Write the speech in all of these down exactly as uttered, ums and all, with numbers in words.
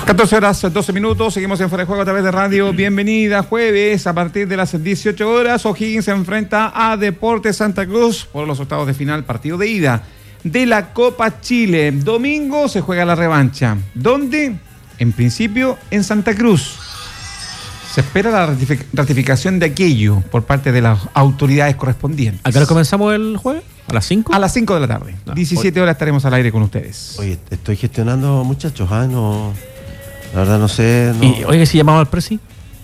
catorce horas, doce minutos, seguimos en Fuera de Juego a través de Radio Bienvenida. Jueves, a partir de las dieciocho horas, O'Higgins se enfrenta a Deportes Santa Cruz por los octavos de final, partido de ida de la Copa Chile. Domingo se juega la revancha. ¿Dónde? En principio, en Santa Cruz. Se espera la ratific- ratificación de aquello por parte de las autoridades correspondientes. ¿A qué hora comenzamos el jueves? ¿A las cinco? A las cinco de la tarde. No, diecisiete horas estaremos al aire con ustedes. Oye, estoy gestionando, muchachos, ah, no, la verdad no sé. No. ¿Y oye, si llamamos al presi?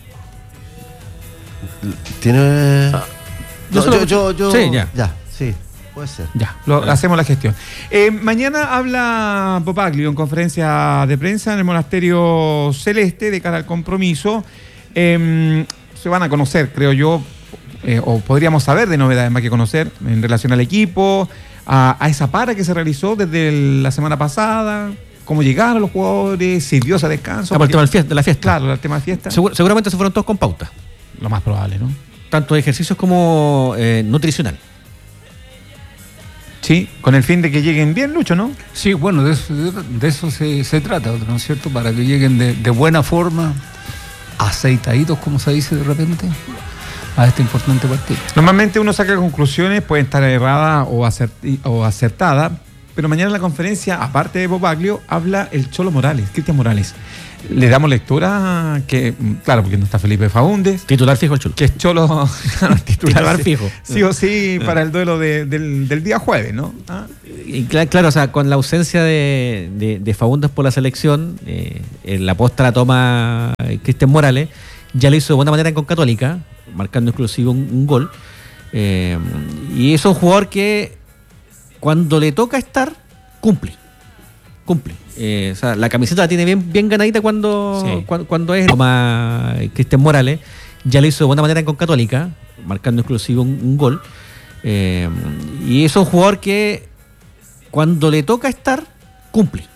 ¿Tiene...? Ah, No, yo, yo, yo, yo, Sí, ya. Ya, sí, puede ser. Ya, lo, Ya. hacemos la gestión. Eh, mañana habla Bopaglio en conferencia de prensa en el Monasterio Celeste de cara al compromiso. Eh, se van a conocer, creo yo, eh, o podríamos saber de novedades más que conocer en relación al equipo, a, a esa para que se realizó desde el- la semana pasada, cómo llegaron los jugadores, si dio ese descanso. Ah, por el tema del fiesta- de la fiesta. Claro, el tema de fiesta. Segur- seguramente se fueron todos con pauta. Lo más probable, ¿no? Tanto de ejercicios como eh, nutricional. Sí, con el fin de que lleguen bien, Lucho, ¿no? Sí, bueno, de eso, de, de eso se, se trata, ¿no es cierto? Para que lleguen de, de buena forma, aceitaditos, como se dice de repente, a este importante partido. Normalmente uno saca conclusiones, pueden estar erradas o, acert- o acertadas, pero mañana en la conferencia, aparte de Bopaglio, habla el Cholo Morales, Cristian Morales. Le damos lectura, que claro, porque no está Felipe Faúndez, Titular fijo el Cholo. que es Cholo claro, titular, Titular sí, fijo. sí o sí para el duelo de- del, del día jueves, ¿no? Ah, Y cla- claro, o sea, con la ausencia de, de, de Faúndez por la selección, eh, en la posta la toma eh, Cristian Morales, ya lo hizo de buena manera con Católica, marcando inclusive un, un gol. Eh, y es un jugador que cuando le toca estar, cumple. Cumple. Eh, o sea, la camiseta la tiene bien, bien ganadita cuando, Sí. cuando, cuando es toma eh, Cristian Morales, ya lo hizo de buena manera con Católica, marcando inclusive un, un gol. Eh, y es un jugador que cuando le toca estar, cumple.